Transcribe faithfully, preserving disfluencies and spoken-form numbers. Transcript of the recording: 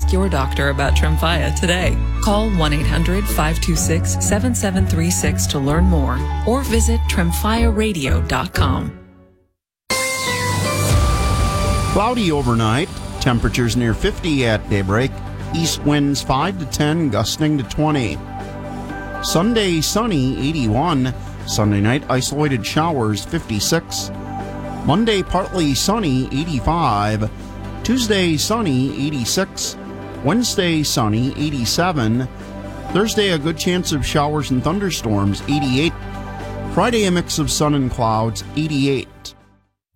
Ask your doctor about Tremfya today. Call one eight hundred, five two six, seven seven three six to learn more or visit tremfya radio dot com. Cloudy overnight. Temperatures near fifty at daybreak. East winds five to ten, gusting to twenty. Sunday sunny, eighty-one. Sunday night isolated showers, fifty-six. Monday partly sunny, eighty-five. Tuesday sunny, eighty-six. Wednesday sunny, eighty-seven. Thursday a good chance of showers and thunderstorms, eighty-eight. Friday a mix of sun and clouds, eighty-eight.